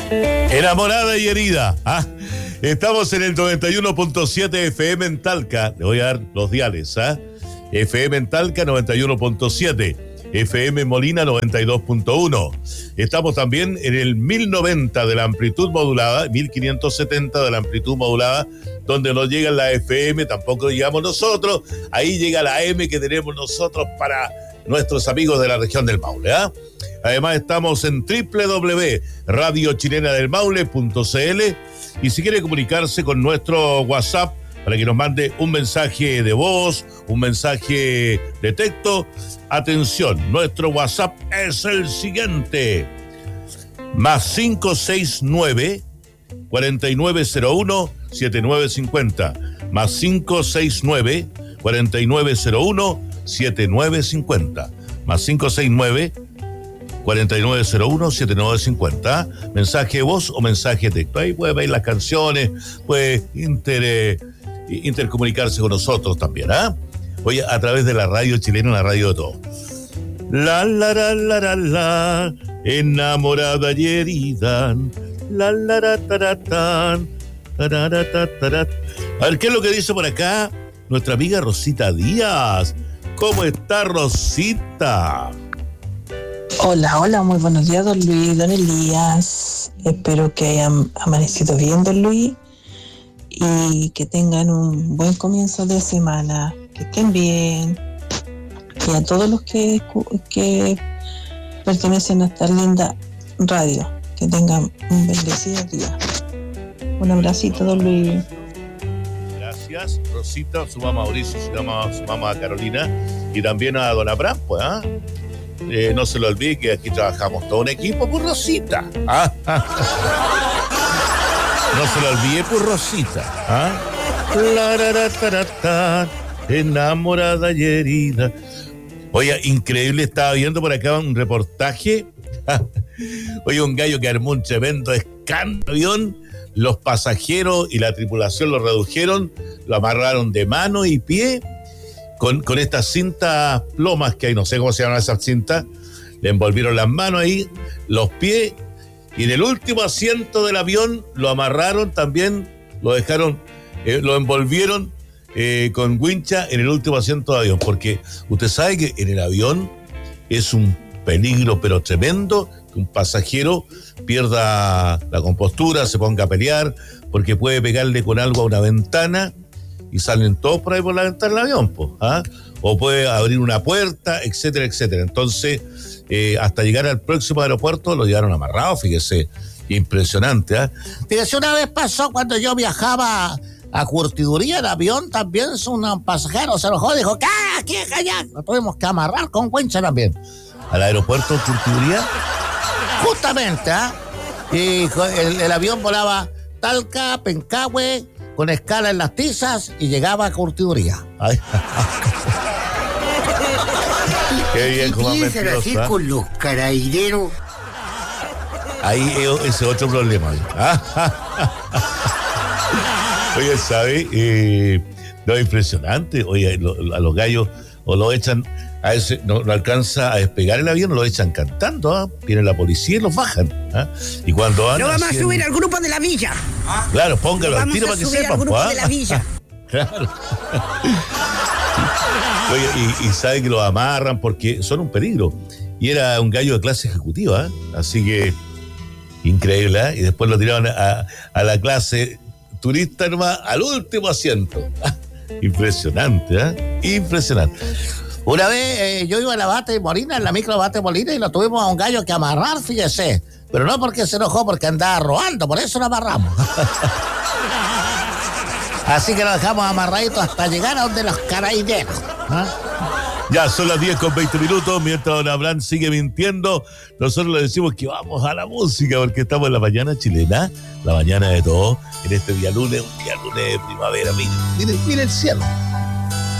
Enamorada y herida. Estamos en el 91.7 FM en Talca. Le voy a dar los diales. FM en Talca 91.7. FM Molina 92.1. Estamos también en el 1090 de la amplitud modulada, 1570 de la amplitud modulada, donde no llega la FM, tampoco llegamos nosotros. Ahí llega la M que tenemos nosotros para nuestros amigos de la región del Maule. Además estamos en www.radiochilenadelmaule.cl y si quiere comunicarse con nuestro WhatsApp para que nos mande un mensaje de voz, un mensaje de texto. Atención, nuestro WhatsApp es el siguiente: más 569 4901 7950, más 569 4901 7950, más 569 4901 7950. Mensaje de voz o mensaje de texto. Ahí puede ver las canciones, puede intercomunicarse con nosotros también, Oye, a través de la radio chilena, la radio de todo. La la la la la la, enamorada y herida. La la la la la, la. A ver, ¿qué es lo que dice por acá nuestra amiga Rosita Díaz? ¿Cómo está, Rosita? Hola, muy buenos días, don Luis, don Elías. Espero que hayan amanecido bien, don Luis, y que tengan un buen comienzo de semana, que estén bien. Y a todos los que pertenecen a esta linda radio, que tengan un bendecido día. Un abracito, don Luis. Gracias, Rosita, su mamá Mauricio, su mamá Carolina, y también a don Abraham, pues, no se lo olvide que aquí trabajamos todo un equipo por Rosita. No se lo olvide por Rosita. Enamorada y herida. Oye, increíble, estaba viendo por acá un reportaje. Oye, un gallo que armó un tremendo escándalo. Los pasajeros y la tripulación lo redujeron, lo amarraron de mano y pie con estas cintas plomas que hay, no sé cómo se llaman esas cintas. Le envolvieron las manos ahí, los pies, y en el último asiento del avión lo amarraron también, lo dejaron, lo envolvieron con wincha en el último asiento del avión, porque usted sabe que en el avión es un peligro pero tremendo que un pasajero pierda la compostura, se ponga a pelear, porque puede pegarle con algo a una ventana y salen todos por ahí por la ventana del avión, o puede abrir una puerta, etcétera, etcétera. Entonces, hasta llegar al próximo aeropuerto lo llevaron amarrado, fíjese, impresionante. Fíjese, una vez pasó cuando yo viajaba a curtiduría en avión, también un pasajero se enojó, dijo, ¿qué? Aquí, allá. Lo tuvimos que amarrar con wincha también. ¿Al aeropuerto de curtiduría? Justamente, Y el avión volaba Talca, Pencahue, con escala en Las Tizas, y llegaba a curtiduría. Qué bien, como empiezan a hacer con los carabineros. Ahí ese es otro problema. Oye, ¿sabe? No, impresionante. Oye, a los gallos o lo echan, a ese no alcanza a despegar el avión, lo echan cantando. Viene la policía y los bajan. Y cuando van. Lo vamos a subir al grupo de la villa. Claro, póngalo al tiro para que sepan. Al grupo de la villa. Claro. Oye, y sabe que los amarran porque son un peligro. Y era un gallo de clase ejecutiva, así que increíble, Y después lo tiraron a la clase turista nomás, al último asiento. Impresionante, Impresionante. Una vez yo iba a la Bate Molina, en la micro Bate Molina, y lo tuvimos a un gallo que amarrar, fíjese. Pero no porque se enojó, porque andaba robando, por eso lo amarramos. Así que lo dejamos amarradito hasta llegar a donde los carabineros. Ya son las 10:20, mientras don Abraham sigue mintiendo, nosotros le decimos que vamos a la música, porque estamos en la mañana chilena, la mañana de todo, en este día lunes, un día lunes de primavera. Miren el cielo.